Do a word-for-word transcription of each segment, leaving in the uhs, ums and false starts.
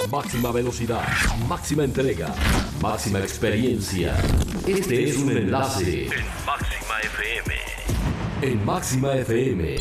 Máxima velocidad, máxima entrega, máxima experiencia. Este es un enlace en Máxima F M. En Máxima F M.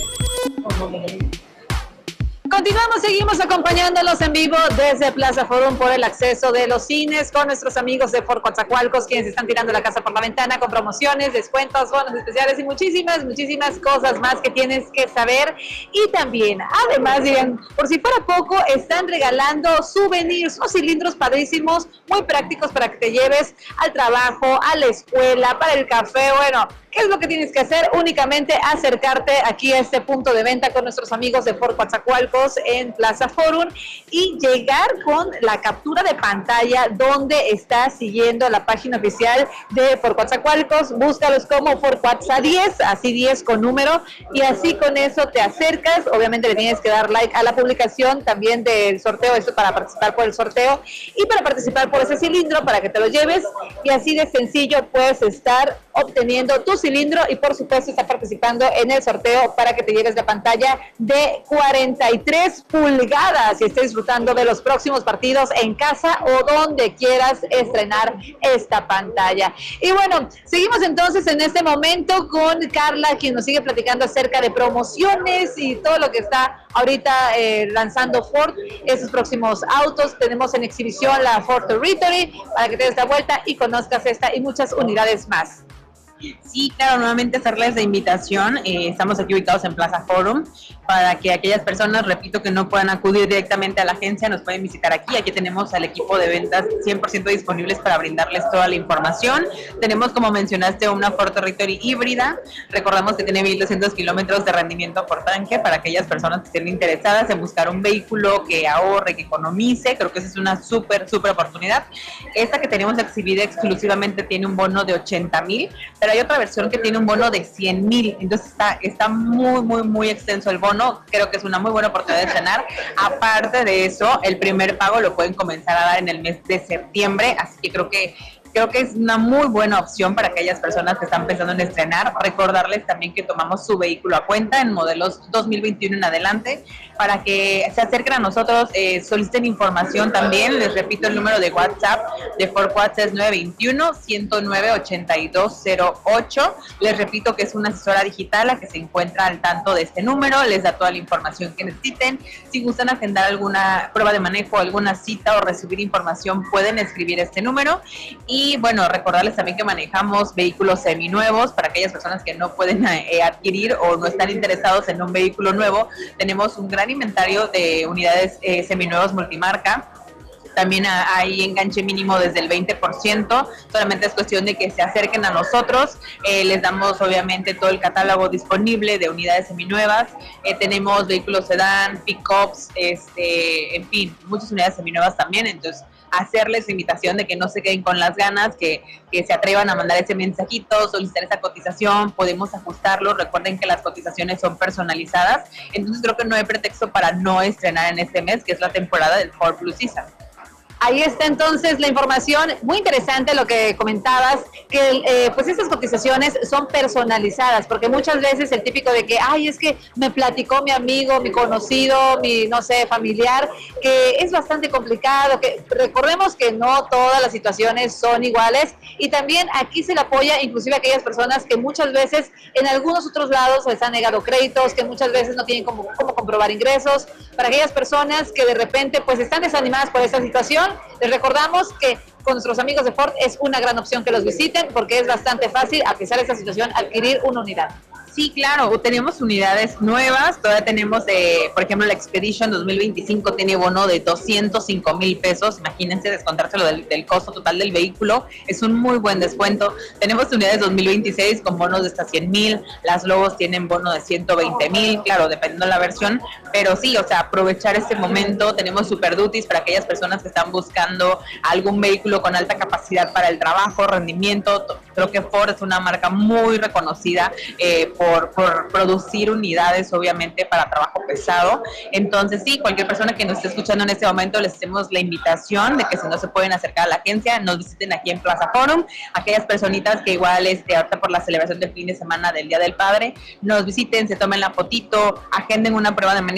Continuamos, seguimos acompañándolos en vivo desde Plaza Forum por el acceso de los cines con nuestros amigos de Ford Coatzacoalcos, quienes están tirando la casa por la ventana con promociones, descuentos, bonos especiales y muchísimas, muchísimas cosas más que tienes que saber. Y también, además, digan, por si fuera poco, están regalando souvenirs, unos cilindros padrísimos, muy prácticos para que te lleves al trabajo, a la escuela, para el café. Bueno, ¿qué es lo que tienes que hacer? Únicamente acercarte aquí a este punto de venta con nuestros amigos de Ford Coatzacoalcos en Plaza Forum y llegar con la captura de pantalla donde estás siguiendo la página oficial de Ford Coatzacoalcos. Búscalos como Ford Coatza diez, así diez con número, y así con eso te acercas. Obviamente le tienes que dar like a la publicación también del sorteo, esto para participar por el sorteo y para participar por ese cilindro para que te lo lleves, y así de sencillo puedes estar obteniendo tu cilindro y por supuesto está participando en el sorteo para que te lleves la pantalla de cuarenta y tres pulgadas y estés disfrutando de los próximos partidos en casa o donde quieras estrenar esta pantalla. Y bueno, seguimos entonces en este momento con Carla, quien nos sigue platicando acerca de promociones y todo lo que está ahorita eh, lanzando Ford, esos próximos autos. Tenemos en exhibición la Ford Territory para que te des la vuelta y conozcas esta y muchas unidades más. Sí, claro, nuevamente hacerles la invitación. Eh, estamos aquí ubicados en Plaza Forum para que aquellas personas, repito, que no puedan acudir directamente a la agencia, nos pueden visitar aquí. Aquí tenemos al equipo de ventas cien por ciento disponibles para brindarles toda la información. Tenemos, como mencionaste, una Ford Territory híbrida. Recordamos que tiene mil doscientos kilómetros de rendimiento por tanque para aquellas personas que estén interesadas en buscar un vehículo que ahorre, que economice. Creo que esa es una súper, súper oportunidad. Esta que tenemos exhibida exclusivamente tiene un bono de ochenta mil, pero hay otra versión que tiene un bono de cien mil, entonces está, está muy, muy, muy extenso el bono. Creo que es una muy buena oportunidad de estrenar. Aparte de eso, el primer pago lo pueden comenzar a dar en el mes de septiembre, así que creo que Creo que es una muy buena opción para aquellas personas que están pensando en estrenar. Recordarles también que tomamos su vehículo a cuenta en modelos dos mil veintiuno en adelante para que se acerquen a nosotros, eh, soliciten información también. Les repito, el número de WhatsApp de Ford Coatza es nueve dos uno, uno cero nueve, ocho dos cero ocho. Les repito que es una asesora digital la que se encuentra al tanto de este número, les da toda la información que necesiten. Si gustan agendar alguna prueba de manejo, alguna cita o recibir información, pueden escribir este número. Y Y bueno, recordarles también que manejamos vehículos seminuevos para aquellas personas que no pueden eh, adquirir o no están interesados en un vehículo nuevo. Tenemos un gran inventario de unidades eh, seminuevos multimarca. También hay enganche mínimo desde el veinte por ciento, solamente es cuestión de que se acerquen a nosotros. Eh, les damos obviamente todo el catálogo disponible de unidades seminuevas. Eh, tenemos vehículos sedán, pick-ups, este, en fin, muchas unidades seminuevas también. Entonces, hacerles la invitación de que no se queden con las ganas, que, que se atrevan a mandar ese mensajito, solicitar esa cotización, podemos ajustarlo. Recuerden que las cotizaciones son personalizadas, entonces creo que no hay pretexto para no estrenar en este mes, que es la temporada del Ford Blue Season. Ahí está entonces la información, muy interesante lo que comentabas, que eh, pues estas cotizaciones son personalizadas, porque muchas veces el típico de que, ay, es que me platicó mi amigo, mi conocido, mi, no sé, familiar, que es bastante complicado, que recordemos que no todas las situaciones son iguales, y también aquí se le apoya inclusive a aquellas personas que muchas veces en algunos otros lados les han negado créditos, que muchas veces no tienen cómo, cómo comprobar ingresos, para aquellas personas que de repente pues están desanimadas por esta situación. Les recordamos que con nuestros amigos de Ford es una gran opción que los visiten porque es bastante fácil, a pesar de esta situación, adquirir una unidad. Sí, claro, tenemos unidades nuevas, todavía tenemos, eh, por ejemplo, la Expedition dos mil veinticinco tiene bono de doscientos cinco mil pesos, imagínense descontárselo del, del costo total del vehículo, es un muy buen descuento. Tenemos unidades dos mil veintiséis con bonos de hasta cien mil, las Lobos tienen bono de ciento veinte mil, claro, dependiendo de la versión, pero sí, o sea, aprovechar este momento. Tenemos Super Duties para aquellas personas que están buscando algún vehículo con alta capacidad para el trabajo, rendimiento. Creo que Ford es una marca muy reconocida eh, Por, por producir unidades, obviamente, para trabajo pesado. Entonces, sí, cualquier persona que nos esté escuchando en este momento, les hacemos la invitación de que si no se pueden acercar a la agencia, nos visiten aquí en Plaza Forum. Aquellas personitas que igual, este, ahorita por la celebración del fin de semana del Día del Padre, nos visiten, se tomen la fotito, agenden una prueba de manejo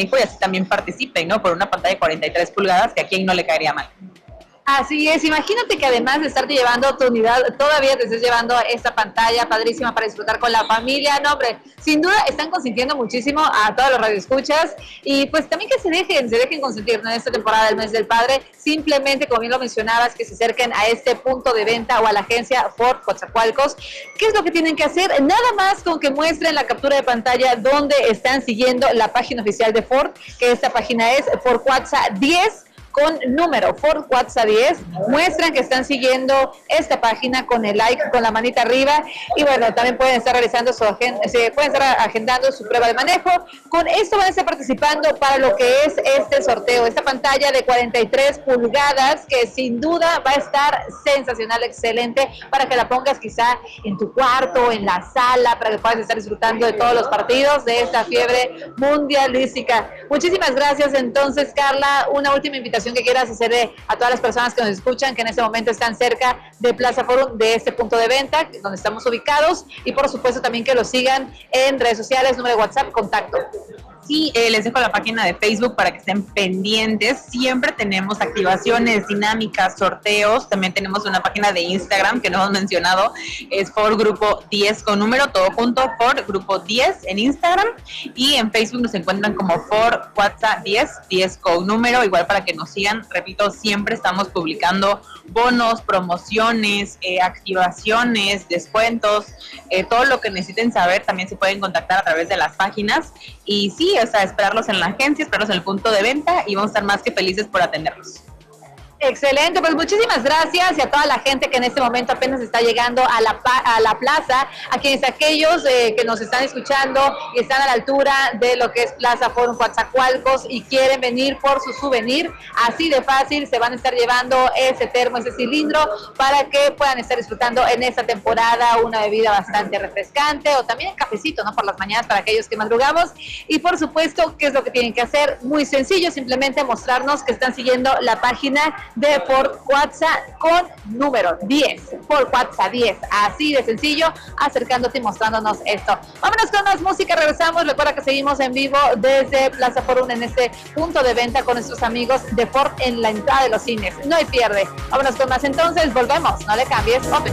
hijo y así también participen, ¿no? Por una pantalla de cuarenta y tres pulgadas, que a quien no le caería mal. Así es, imagínate que además de estarte llevando tu unidad, todavía te estés llevando esta pantalla padrísima para disfrutar con la familia. No, hombre, sin duda están consintiendo muchísimo a todos los radioescuchas y pues también que se dejen, se dejen consentir en esta temporada del Mes del Padre. Simplemente, como bien lo mencionabas, que se acerquen a este punto de venta o a la agencia Ford Coatzacoalcos. ¿Qué es lo que tienen que hacer? Nada más con que muestren la captura de pantalla donde están siguiendo la página oficial de Ford, que esta página es Ford Coatza diez. Con número Ford Coatza diez, muestran que están siguiendo esta página con el like, con la manita arriba, y bueno, también pueden estar realizando su agenda, se pueden estar agendando su prueba de manejo. Con esto van a estar participando para lo que es este sorteo, esta pantalla de cuarenta y tres pulgadas, que sin duda va a estar sensacional, excelente, para que la pongas quizá en tu cuarto, en la sala, para que puedas estar disfrutando de todos los partidos de esta fiebre mundialística. Muchísimas gracias entonces, Carla. Una última invitación que quieras hacerle a todas las personas que nos escuchan, que en este momento están cerca de Plaza Forum, de este punto de venta, donde estamos ubicados, y por supuesto también que lo sigan en redes sociales, número de WhatsApp, contacto. Sí, eh, les dejo la página de Facebook para que estén pendientes. Siempre tenemos activaciones dinámicas, sorteos. También tenemos una página de Instagram que no hemos mencionado. Es Ford Grupo diez con número, todo junto, Ford Grupo diez en Instagram. Y en Facebook nos encuentran como Ford Coatza diez, diez con número. Igual para que nos sigan. Repito, siempre estamos publicando bonos, promociones, eh, activaciones, descuentos. Eh, todo lo que necesiten saber también se pueden contactar a través de las páginas. Y sí, o sea, esperarlos en la agencia, esperarlos en el punto de venta y vamos a estar más que felices por atenderlos. Excelente, pues muchísimas gracias y a toda la gente que en este momento apenas está llegando a la, a la plaza, a quienes aquellos eh, que nos están escuchando y están a la altura de lo que es Plaza Forum Coatzacoalcos y quieren venir por su souvenir, así de fácil se van a estar llevando ese termo, ese cilindro, para que puedan estar disfrutando en esta temporada una bebida bastante refrescante o también el cafecito, ¿no? Por las mañanas para aquellos que madrugamos. Y por supuesto, ¿qué es lo que tienen que hacer? Muy sencillo, simplemente mostrarnos que están siguiendo la página de Ford Coatza con número diez, Ford Coatza diez, así de sencillo, acercándote y mostrándonos esto. Vámonos con más música, regresamos. Recuerda que seguimos en vivo desde Plaza Forum en este punto de venta con nuestros amigos de Ford en la entrada de los cines. No hay pierde. Vámonos con más entonces, volvemos, no le cambies. Open.